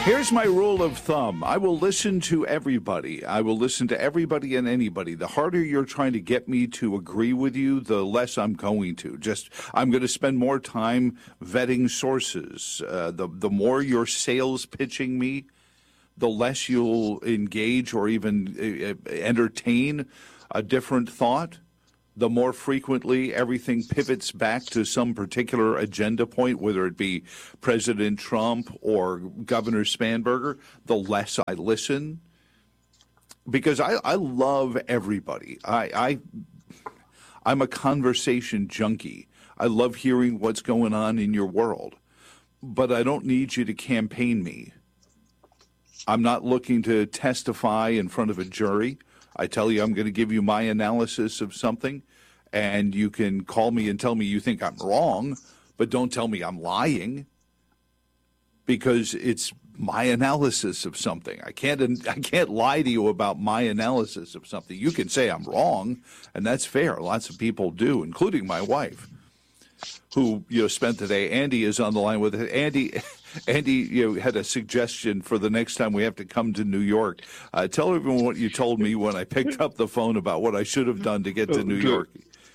Here's my rule of thumb. I will listen to everybody. I will listen to everybody and anybody. The harder you're trying to get me to agree with you, the less I'm going to. I'm going to spend more time vetting sources. The more you're sales pitching me, the less you'll engage or even entertain a different thought. The more frequently everything pivots back to some particular agenda point, whether it be President Trump or Governor Spanberger, the less I listen. Because I love everybody. I'm a conversation junkie. I love hearing what's going on in your world. But I don't need you to campaign me. I'm not looking to testify in front of a jury. I tell you I'm going to give you my analysis of something, and you can call me and tell me you think I'm wrong, but don't tell me I'm lying, because it's my analysis of something. I can't lie to you about my analysis of something. You can say I'm wrong, and that's fair. Lots of people do, including my wife, who spent the day. Andy is on the line with it. Andy, had a suggestion for the next time we have to come to New York. Tell everyone what you told me when I picked up the phone about what I should have done to get to New York.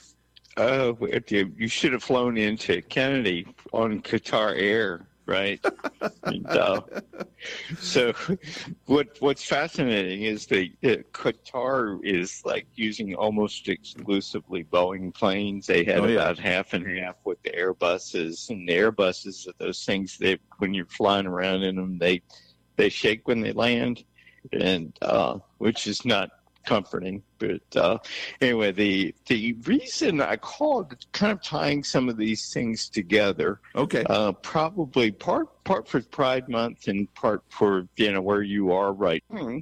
You should have flown into Kennedy on Qatar Air, right? So what's fascinating is that Qatar is like using almost exclusively Boeing planes. They had about half and half with the Airbuses, and the Airbuses are those things that when you're flying around in them, they shake when they land, and which is not comforting. But anyway, the reason I called, kind of tying some of these things together. Okay. Probably part for Pride Month and part for where you are right in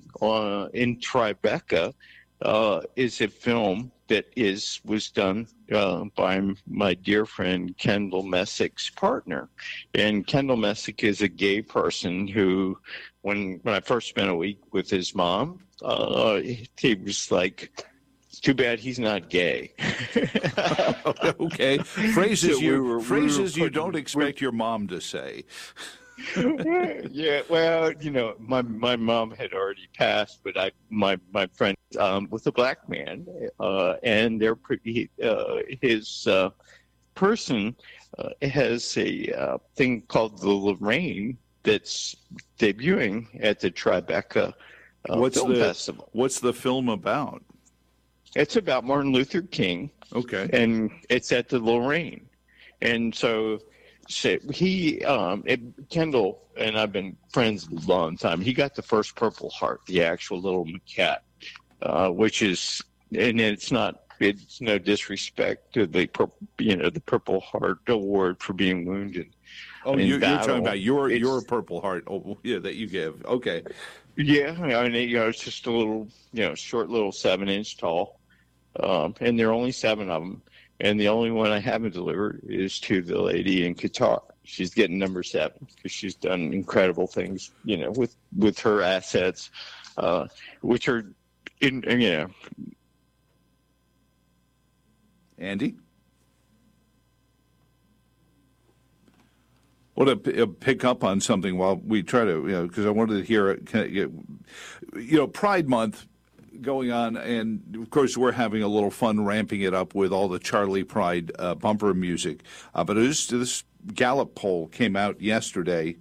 Tribeca is a film that was done by my dear friend Kendall Messick's partner. And Kendall Messick is a gay person who, when I first spent a week with his mom, he was like, too bad he's not gay. Okay. Phrases you don't expect your mom to say. Yeah, well, my mom had already passed, but my friend was a black man, and they're pretty. His person has a thing called the Lorraine that's debuting at the Tribeca Film Festival. What's the film about? It's about Martin Luther King. Okay, and it's at the Lorraine, and so he, Kendall and I've been friends a long time. He got the first Purple Heart, the actual little maquette, which is, and it's no disrespect to the Purple Heart Award for being wounded. Oh, you're talking about your Purple Heart, that you give. Okay. Yeah, I mean, it's just a little, short little 7-inch tall, and there are only 7 of them. And the only one I haven't delivered is to the lady in Qatar. She's getting number 7 because she's done incredible things, with her assets, which are Andy? Want to pick up on something while we try to, because I wanted to hear it. Pride Month going on, and of course we're having a little fun ramping it up with all the Charlie Pride bumper music. But this Gallup poll came out yesterday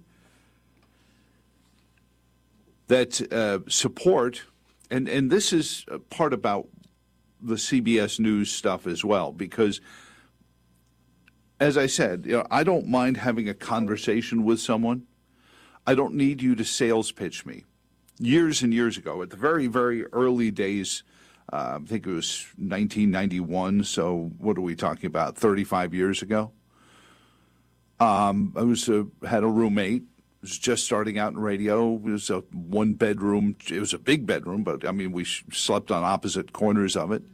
that support, and this is a part about the CBS News stuff as well, because as I said, I don't mind having a conversation with someone. I don't need you to sales pitch me. Years and years ago, at the very, very early days, I think it was 1991, so what are we talking about, 35 years ago? I had a roommate, was just starting out in radio. It was a one-bedroom. It was a big bedroom, but, we slept on opposite corners of it.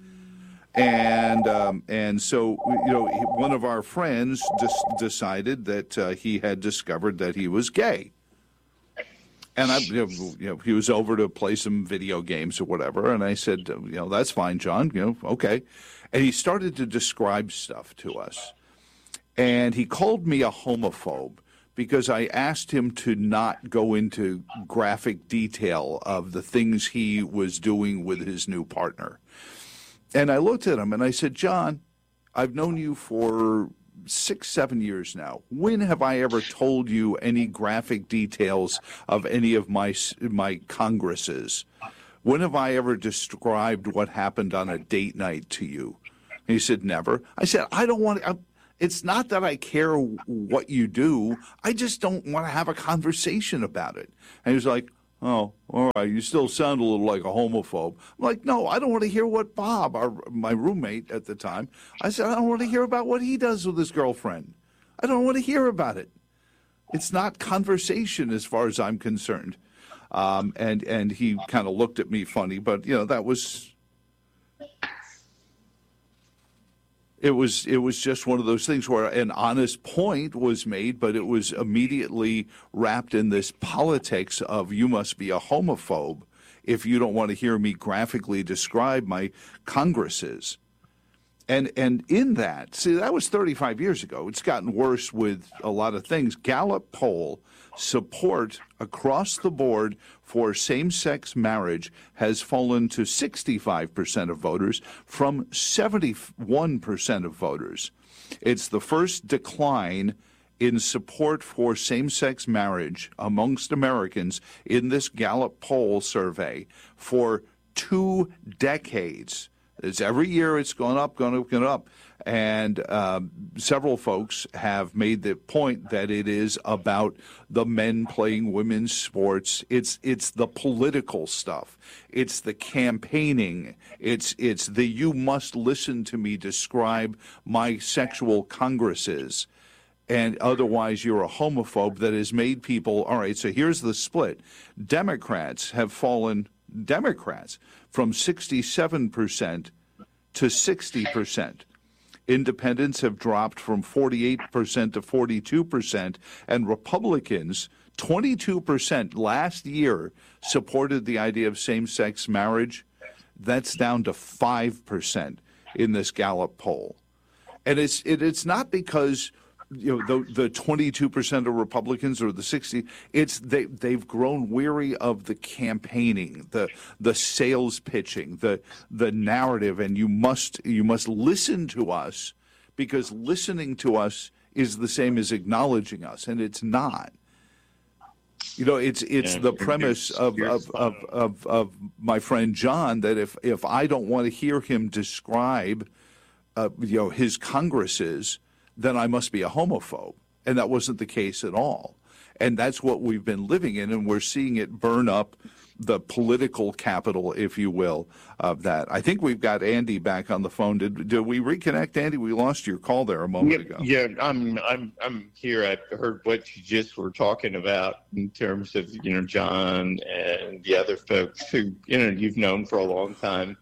And so, one of our friends decided that he had discovered that he was gay. And he was over to play some video games or whatever, and I said, that's fine, John, okay. And he started to describe stuff to us. And he called me a homophobe because I asked him to not go into graphic detail of the things he was doing with his new partner. And I looked at him and I said, John, I've known you for 6-7 years now. When have I ever told you any graphic details of any of my congresses? When have I ever described what happened on a date night to you? And he said, never. I said, I don't want to. It's not that I care what you do. I just don't want to have a conversation about it. And he was like, oh, all right, you still sound a little like a homophobe. I'm like, no, I don't want to hear what Bob, my roommate at the time, I said, I don't want to hear about what he does with his girlfriend. I don't want to hear about it. It's not conversation as far as I'm concerned. And he kind of looked at me funny, but, that was... It was just one of those things where an honest point was made, but it was immediately wrapped in this politics of you must be a homophobe if you don't want to hear me graphically describe my congresses. And in that, see, that was 35 years ago. It's gotten worse with a lot of things. Gallup poll support across the board for same-sex marriage has fallen to 65% of voters from 71% of voters. It's the first decline in support for same-sex marriage amongst Americans in this Gallup poll survey for 2 decades. It's every year it's gone up, gone up. And several folks have made the point that it is about the men playing women's sports. It's the political stuff. It's the campaigning. It's the you must listen to me describe my sexual congresses. And otherwise you're a homophobe that has made people, all right, so here's the split. Democrats have fallen, from 67% to 60%. Independents have dropped from 48% to 42%, and Republicans, 22% last year supported the idea of same-sex marriage. That's down to 5% in this Gallup poll. And it's not because the 22% of Republicans or the 60, they've grown weary of the campaigning, the sales pitching, the narrative, and you must listen to us because listening to us is the same as acknowledging us, and it's not. It's the premise of my friend John that if I don't want to hear him describe his congresses, then I must be a homophobe. And that wasn't the case at all. And that's what we've been living in, and we're seeing it burn up the political capital, if you will, of that. I think we've got Andy back on the phone. Did we reconnect, Andy? We lost your call there a moment ago. Yeah, I'm here. I heard what you just were talking about in terms of, John and the other folks who, you've known for a long time.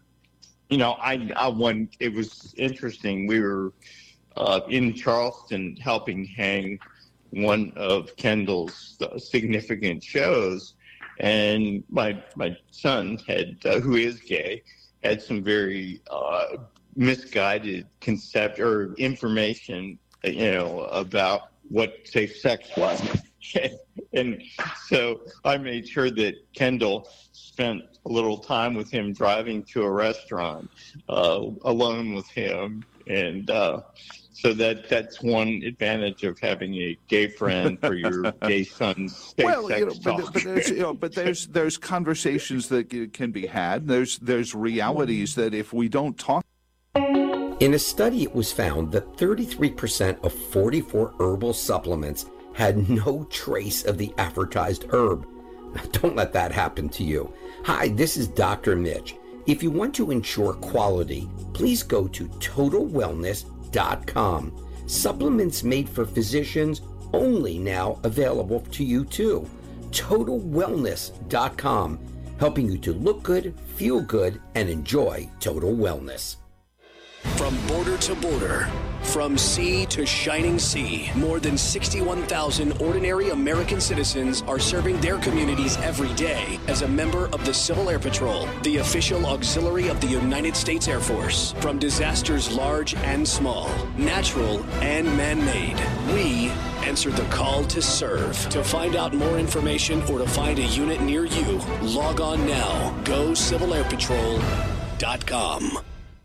It was interesting. We were in Charleston helping hang one of Kendall's significant shows, and my son who is gay, had some very misguided concept or information, about what safe sex was. And so I made sure that Kendall spent a little time with him driving to a restaurant alone with him. And so that's one advantage of having a gay friend for your gay son's sex talk. But there's conversations that can be had. There's realities that if we don't talk. In a study, it was found that 33% of 44 herbal supplements had no trace of the advertised herb. Now, don't let that happen to you. Hi, this is Dr. Mitch. If you want to ensure quality, please go to TotalWellness.com. Supplements made for physicians only now available to you too. TotalWellness.com, helping you to look good, feel good, and enjoy total wellness. From border to border, from sea to shining sea, more than 61,000 ordinary American citizens are serving their communities every day as a member of the Civil Air Patrol, the official auxiliary of the United States Air Force. From disasters large and small, natural and man-made, we answered the call to serve. To find out more information or to find a unit near you, log on now. GoCivilAirPatrol.com.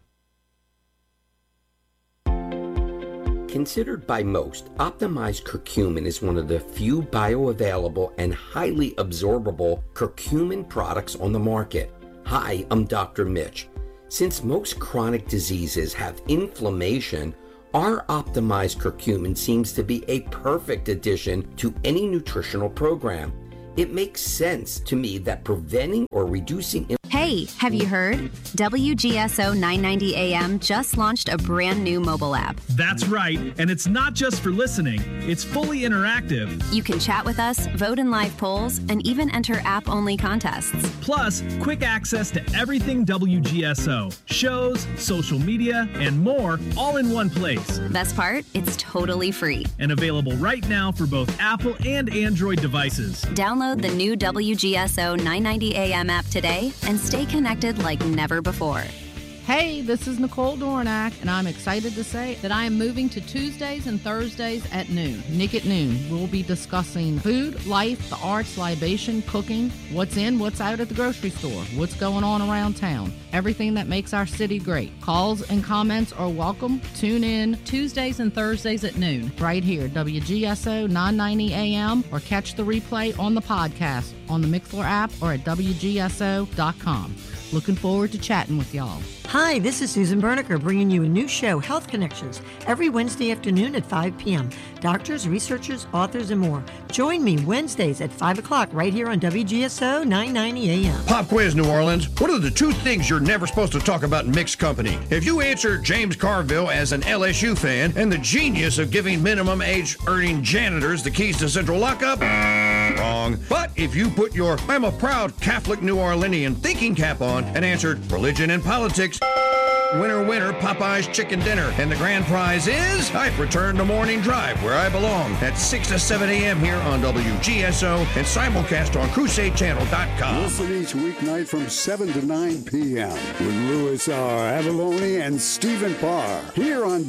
Considered by most, optimized curcumin is one of the few bioavailable and highly absorbable curcumin products on the market. Hi, I'm Dr. Mitch. Since most chronic diseases have inflammation, our optimized curcumin seems to be a perfect addition to any nutritional program. It makes sense to me that preventing or reducing... Hey, have you heard? WGSO 990 AM just launched a brand new mobile app. That's right, and it's not just for listening. It's fully interactive. You can chat with us, vote in live polls, and even enter app-only contests. Plus, quick access to everything WGSO. Shows, social media, and more, all in one place. Best part? It's totally free. And available right now for both Apple and Android devices. Download the new WGSO 990 AM app today and stay connected like never before. Hey, this is Nicole Dornack, and I'm excited to say that I am moving to Tuesdays and Thursdays at noon. Nick at Noon. We'll be discussing food, life, the arts, libation, cooking, what's in, what's out at the grocery store, what's going on around town, everything that makes our city great. Calls and comments are welcome. Tune in Tuesdays and Thursdays at noon, right here, WGSO 990 AM, or catch the replay on the podcast on the Mixlr app or at WGSO.com. Looking forward to chatting with y'all. Hi, this is Susan Berniker bringing you a new show, Health Connections, every Wednesday afternoon at 5 p.m. Doctors, researchers, authors, and more. Join me Wednesdays at 5 o'clock right here on WGSO 990 AM. Pop quiz, New Orleans. What are the two things you're never supposed to talk about in mixed company? If you answer James Carville as an LSU fan and the genius of giving minimum age earning janitors the keys to central lockup, wrong. But if you put your I'm a proud Catholic New Orleanian thinking cap on and answered religion and politics, winner, winner, Popeye's chicken dinner. And the grand prize is I've returned to Morning Drive, where I belong, at 6 to 7 a.m. here on WGSO and simulcast on CrusadeChannel.com. Listen each weeknight from 7 to 9 p.m. with Louis R. Avalone and Stephen Parr here on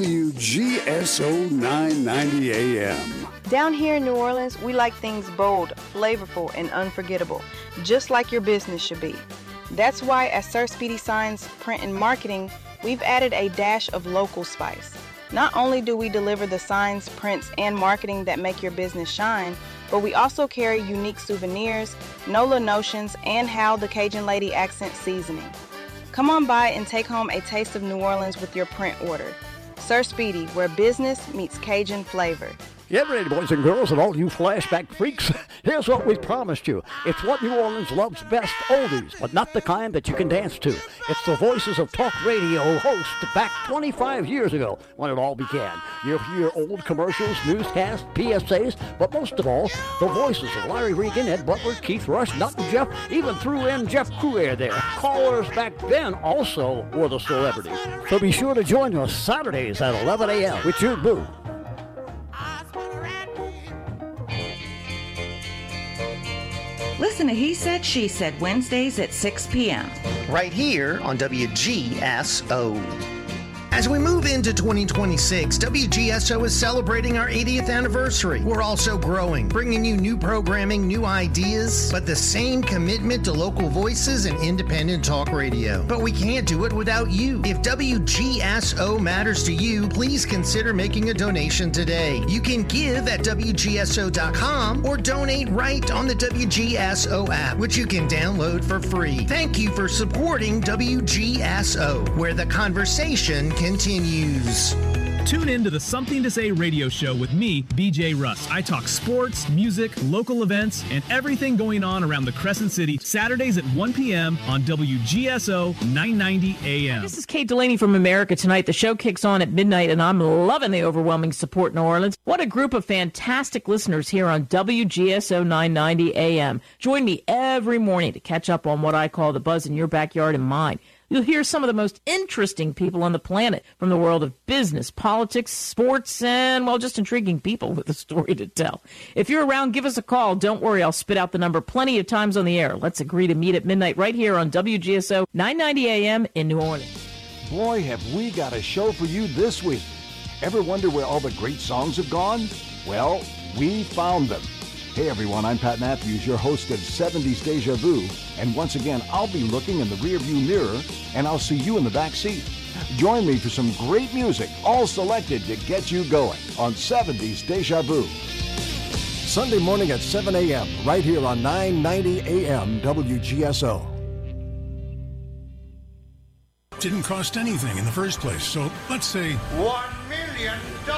WGSO 990 AM. Down here in New Orleans, we like things bold, flavorful, and unforgettable, just like your business should be. That's why at Sir Speedy Signs Print and Marketing, we've added a dash of local spice. Not only do we deliver the signs, prints, and marketing that make your business shine, but we also carry unique souvenirs, NOLA notions, and How the Cajun Lady accent seasoning. Come on by and take home a taste of New Orleans with your print order. Sir Speedy, where business meets Cajun flavor. Get ready, boys and girls, and all you flashback freaks. Here's what we promised you. It's what New Orleans loves best, oldies, but not the kind that you can dance to. It's the voices of talk radio hosts back 25 years ago when it all began. You'll hear old commercials, newscasts, PSAs, but most of all, the voices of Larry Regan, Ed Butler, Keith Rush, Nut and Jeff, even threw in Jeff Coulier there. Callers back then also were the celebrities. So be sure to join us Saturdays at 11 a.m. with Jude Boo. Listen to He Said, She Said Wednesdays at 6 p.m. right here on WGSO. As we move into 2026, WGSO is celebrating our 80th anniversary. We're also growing, bringing you new programming, new ideas, but the same commitment to local voices and independent talk radio. But we can't do it without you. If WGSO matters to you, please consider making a donation today. You can give at WGSO.com or donate right on the WGSO app, which you can download for free. Thank you for supporting WGSO, where the conversation continues. Tune in to the Something to Say radio show with me, BJ Russ. I talk sports, music, local events, and everything going on around the Crescent City, Saturdays at 1 p.m. on WGSO 990 AM. This is Kate Delaney from America Tonight. The show kicks on at midnight, and I'm loving the overwhelming support in New Orleans. What a group of fantastic listeners here on WGSO 990 AM. Join me every morning to catch up on what I call the buzz in your backyard and mine. You'll hear some of the most interesting people on the planet from the world of business, politics, sports, and, well, just intriguing people with a story to tell. If you're around, give us a call. Don't worry, I'll spit out the number plenty of times on the air. Let's agree to meet at midnight right here on WGSO 990 AM in New Orleans. Boy, have we got a show for you this week. Ever wonder where all the great songs have gone? Well, we found them. Hey everyone, I'm Pat Matthews, your host of 70s Deja Vu, and once again, I'll be looking in the rearview mirror, and I'll see you in the back seat. Join me for some great music, all selected to get you going on 70s Deja Vu. Sunday morning at 7 a.m., right here on 990 AM WGSO. Didn't cost anything in the first place, so let's say $1 million.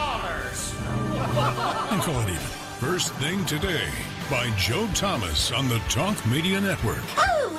And call it even. First Thing Today by Joe Thomas on the Talk Media Network. Oh,